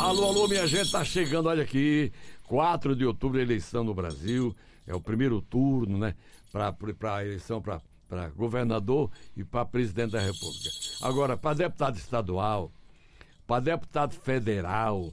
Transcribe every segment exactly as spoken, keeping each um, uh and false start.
Alô, alô, minha gente, tá chegando, olha aqui, quatro de outubro, eleição no Brasil, é o primeiro turno, né, pra, pra eleição pra, pra governador e pra presidente da República. Agora, pra deputado estadual, pra deputado federal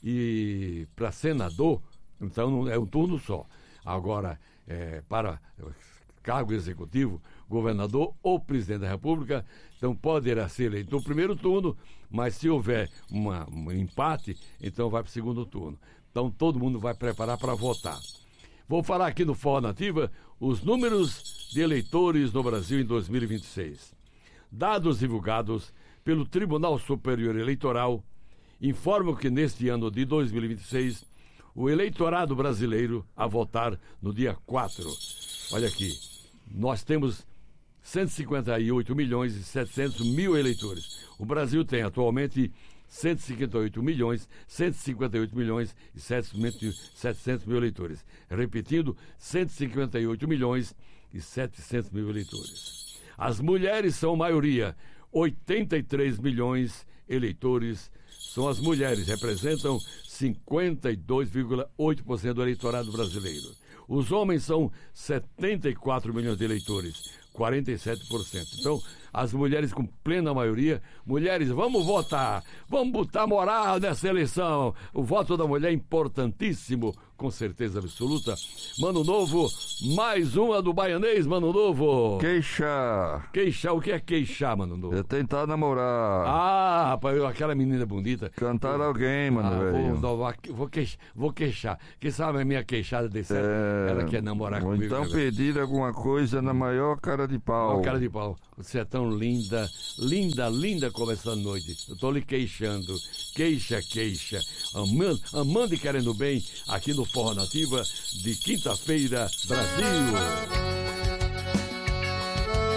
e pra senador, então é um turno só. Agora, é, para cargo executivo, governador ou presidente da República, então poderá ser eleito no primeiro turno, mas se houver uma, um empate, então vai para o segundo turno. Então todo mundo vai preparar para votar. Vou falar aqui no Forró Nativa os números de eleitores no Brasil em dois mil e vinte e seis. Dados divulgados pelo Tribunal Superior Eleitoral informam que neste ano de dois mil e vinte e seis, o eleitorado brasileiro a votar no dia quatro. Olha aqui, nós temos cento e cinquenta e oito milhões e setecentos mil eleitores. O Brasil tem atualmente cento e cinquenta e oito milhões, cento e cinquenta e oito milhões e setecentos mil eleitores. Repetindo, cento e cinquenta e oito milhões e setecentos mil eleitores. As mulheres são maioria, oitenta e três milhões eleitores são as mulheres, representam cinquenta e dois vírgula oito por cento do eleitorado brasileiro. Os homens são setenta e quatro milhões de eleitores, quarenta e sete por cento. Então, as mulheres com plena maioria, mulheres, vamos votar, vamos botar moral nessa eleição. O voto da mulher é importantíssimo, com certeza absoluta. Mano Novo, mais uma do Baianês, Mano Novo. Queixar. Queixar, o que é queixar, Mano Novo? É tentar namorar. Ah, rapaz, aquela menina bonita. Cantar alguém, mano, ah, velho. Vou, vou, vou, queixar, vou queixar. Quem sabe a minha queixada desse é... ela quer namorar ou comigo. Então né, pedir alguma coisa na maior cara de pau. Maior cara de pau. Você é tão linda, linda, linda como essa noite. Eu tô lhe queixando. Queixa, queixa. Amando, amando e querendo bem aqui no Forró Nativa de quinta-feira, Brasil.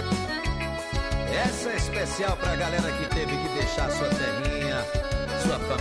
Essa é especial pra galera que teve que deixar sua terrinha, sua família.